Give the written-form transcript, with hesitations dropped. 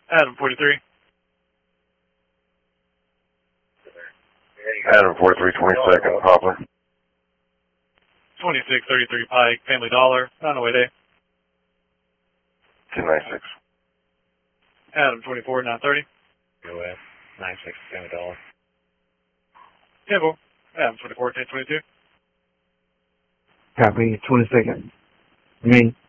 Adam 43. Adam 43, 22nd, Poplar. 2633 Pike, Family Dollar, Runaway Day. 296. Adam 24, 930. US 96, Family Dollar. 10-4. Adam 24, 1022. Copy, 22nd.